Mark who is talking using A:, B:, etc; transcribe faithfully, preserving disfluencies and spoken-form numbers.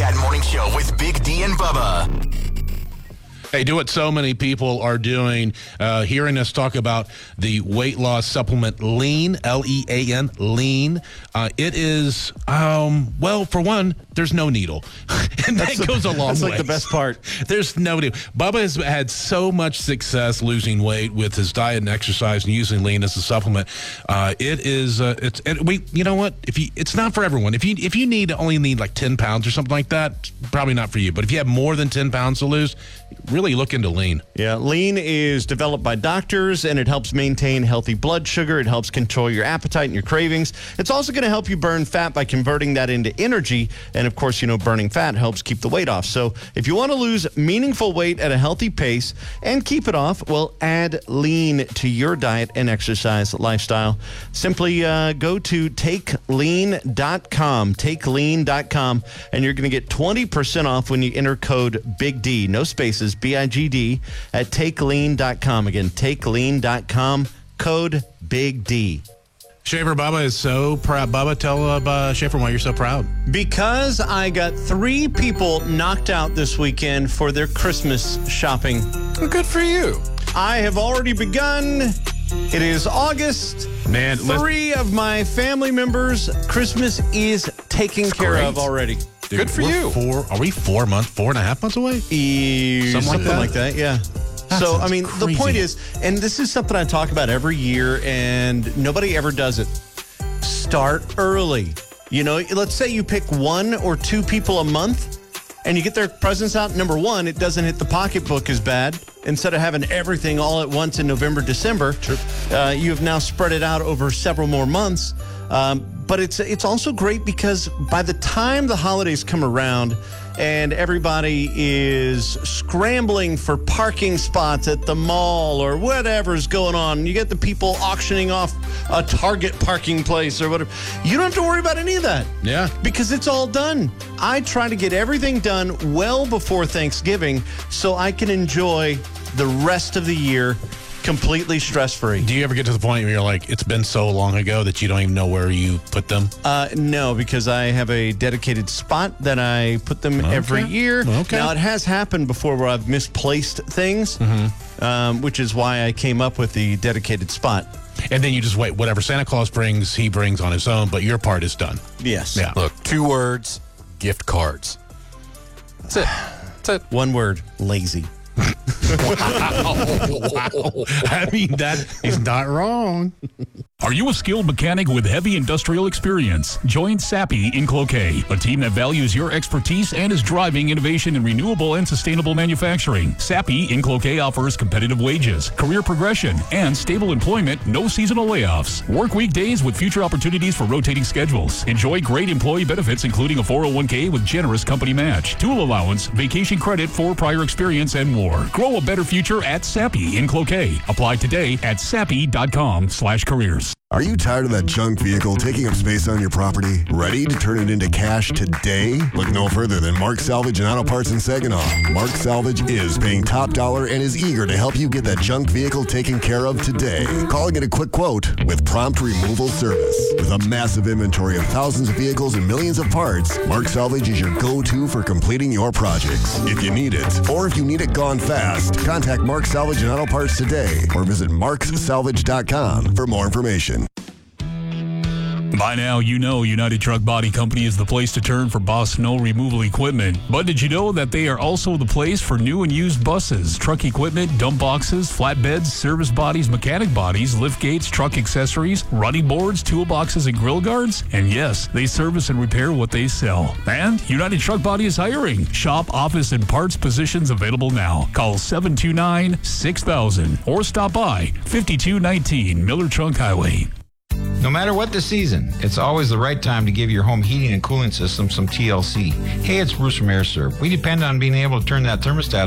A: That Morning Show with Big D and Bubba.
B: Hey, do what so many people are doing, uh, hearing us talk about the weight loss supplement Lean, L E A N, Lean. Uh, it is, um, well, for one, there's no needle. and
C: that's
B: that
C: the,
B: goes a long way.
C: That's like the best part.
B: There's no needle. Bubba has had so much success losing weight with his diet and exercise and using Lean as a supplement. Uh, it is, uh, it's, it, we, you know what? If you, it's not for everyone. If you, if you need, only need like ten pounds or something like that, probably not for you. But if you have more than ten pounds to lose, really look into Lean.
C: Yeah, Lean is developed by doctors, and it helps maintain healthy blood sugar. It helps control your appetite and your cravings. It's also going to help you burn fat by converting that into energy. And, of course, you know, burning fat helps keep the weight off. So if you want to lose meaningful weight at a healthy pace and keep it off, well, add Lean to your diet and exercise lifestyle. Simply uh, go to take lean dot com, take lean dot com, and you're going to get twenty percent off when you enter code Big D. No spaces, B I G D, at take lean dot com. Again, take lean dot com, code Big D.
B: Schaefer, Bubba is so proud. Bubba, tell uh, Schaefer why you're so proud.
C: Because I got three people knocked out this weekend for their Christmas shopping.
D: Well, good for you.
C: I have already begun. It is August.
B: Man,
C: three of my family members, Christmas is taken care
B: great.
C: of already.
B: Dude,
D: good for
B: we're
D: you.
B: Four, are we four months, four and a half months away?
C: E-
B: Something like
C: something
B: that?
C: like that, yeah.
B: That
C: so, I
B: sounds
C: mean,
B: crazy.
C: the point is, and this is something I talk about every year, and nobody ever does it. Start early. You know, let's say you pick one or two people a month, and you get their presents out. Number one, it doesn't hit the pocketbook as bad. Instead of having everything all at once in November, December, uh, you have now spread it out over several more months. Um, but it's it's also great because by the time the holidays come around and everybody is scrambling for parking spots at the mall or whatever's going on, you get the people auctioning off a Target parking place or whatever. You don't have to worry about any of that.
B: Yeah.
C: Because it's all done. I try to get everything done well before Thanksgiving so I can enjoy the rest of the year completely stress-free.
B: Do you ever get to the point where you're like, it's been so long ago that you don't even know where you put them?
C: Uh, no, because I have a dedicated spot that I put them
B: Okay.
C: every year.
B: Okay.
C: Now, it has happened before where I've misplaced things,
B: Mm-hmm.
C: um, which is why I came up with the dedicated spot.
B: And then you just wait. Whatever Santa Claus brings, he brings on his own, but your part is done.
C: Yes.
B: Yeah.
D: Look, two words, gift cards. That's it. That's it.
C: One word, lazy.
B: Wow. I mean, that is not wrong.
E: Are you a skilled mechanic with heavy industrial experience? Join Sappi in Cloquet, a team that values your expertise and is driving innovation in renewable and sustainable manufacturing. Sappi in Cloquet offers competitive wages, career progression, and stable employment, no seasonal layoffs. Work weekdays with future opportunities for rotating schedules. Enjoy great employee benefits, including a four oh one k with generous company match, tool allowance, vacation credit for prior experience, and more. Grow a better future at Sappi in Cloquet. Apply today at sappi.com slash careers.
F: Are you tired of that junk vehicle taking up space on your property? Ready to turn it into cash today? Look no further than Mark Salvage and Auto Parts in Saginaw. Mark Salvage is paying top dollar and is eager to help you get that junk vehicle taken care of today. Calling it a quick quote with prompt removal service. With a massive inventory of thousands of vehicles and millions of parts, Mark Salvage is your go-to for completing your projects. If you need it, or if you need it gone fast, contact Mark Salvage and Auto Parts today or visit marks salvage dot com for more information.
E: By now, you know United Truck Body Company is the place to turn for Boss snow removal equipment. But did you know that they are also the place for new and used buses, truck equipment, dump boxes, flatbeds, service bodies, mechanic bodies, lift gates, truck accessories, running boards, toolboxes, and grill guards? And yes, they service and repair what they sell. And United Truck Body is hiring. Shop, office, and parts positions available now. Call seven two nine, six thousand or stop by fifty-two nineteen Miller Trunk Highway.
G: No matter what the season, it's always the right time to give your home heating and cooling system some T L C. Hey, it's Bruce from AirServe. We depend on being able to turn that thermostat